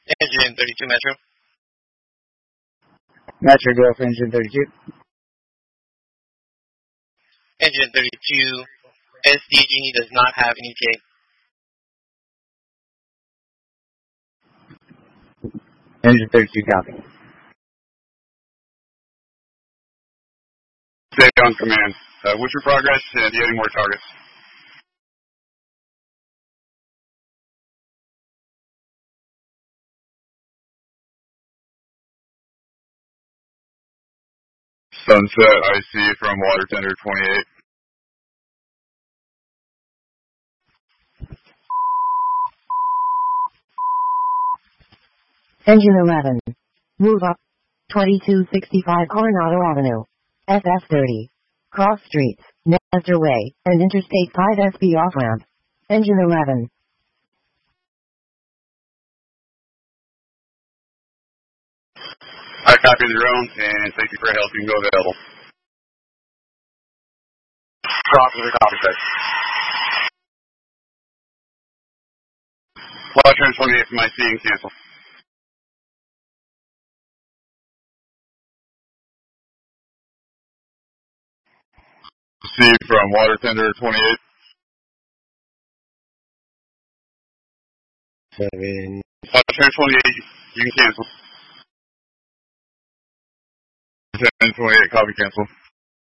Engine 32 Metro. Metro go for engine 32. Engine 32, SD Genie does not have an ETA. Engine 32 copy. Stay on command. What's your progress and do you have any more targets? Sunset, I see from water tender 28. Engine 11. Move up. 2265 Coronado Avenue. SS30. Cross streets, Nestor Way, and Interstate 5 SB off-ramp. Engine 11. I copy the drone and thank you for help. You can go available. Cross the copy set. Flight trend 28 from my seeing cancel. See from water tender 28. 7. Flight trend 28, you can cancel. 10 28, copy cancel.